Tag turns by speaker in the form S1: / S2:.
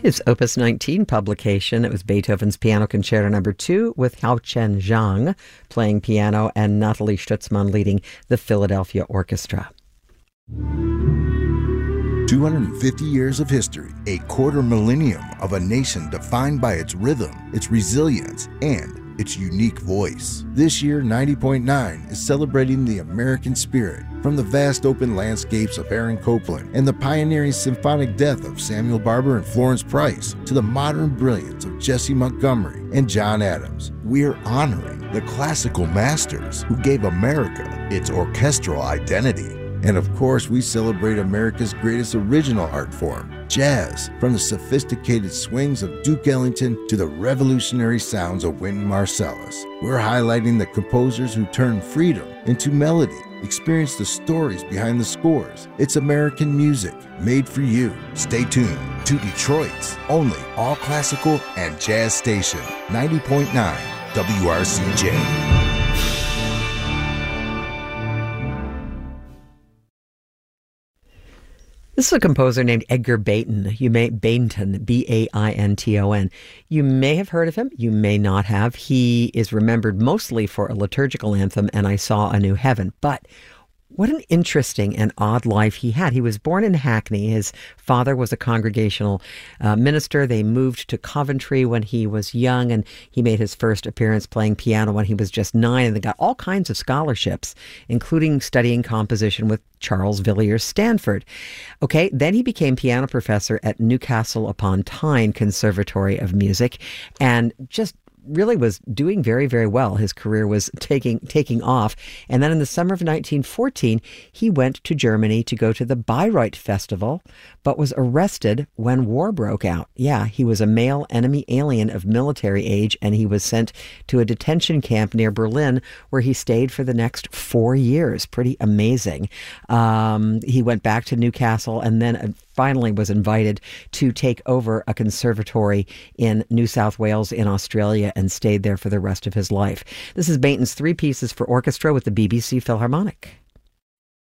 S1: His Opus 19 publication, it was Beethoven's Piano Concerto No. 2 with Hao-Chen Zhang playing piano and Nathalie Stutzmann leading the Philadelphia Orchestra.
S2: 250 years of history, a quarter millennium of a nation defined by its rhythm, its resilience, and its unique voice. This year, 90.9 is celebrating the American spirit, from the vast open landscapes of Aaron Copland and the pioneering symphonic depth of Samuel Barber and Florence Price, to the modern brilliance of Jesse Montgomery and John Adams. We're honoring the classical masters who gave America its orchestral identity. And of course, we celebrate America's greatest original art form, jazz, from the sophisticated swings of Duke Ellington to the revolutionary sounds of Wynton Marsalis. We're highlighting the composers who turned freedom into melody. Experience the stories behind the scores. It's American music made for you. Stay tuned to Detroit's only all-classical and jazz station, 90.9 WRCJ.
S1: This is a composer named Edgar Bainton, B-A-I-N-T-O-N. You may have heard of him. You may not have. He is remembered mostly for a liturgical anthem, And I Saw a New Heaven. But what an interesting and odd life he had. He was born in Hackney. His father was a congregational minister. They moved to Coventry when he was young, and he made his first appearance playing piano when he was just 9, and they got all kinds of scholarships, including studying composition with Charles Villiers Stanford. Okay, then he became piano professor at Newcastle upon Tyne Conservatory of Music, and just really was doing very, very well. His career was taking off. And then in the summer of 1914, he went to Germany to go to the Bayreuth Festival, but was arrested when war broke out. Yeah, he was a male enemy alien of military age, and he was sent to a detention camp near Berlin, where he stayed for the next 4 years. Pretty amazing. He went back to Newcastle and then finally was invited to take over a conservatory in New South Wales in Australia and stayed there for the rest of his life. This is Bainton's 3 pieces for orchestra with the BBC Philharmonic.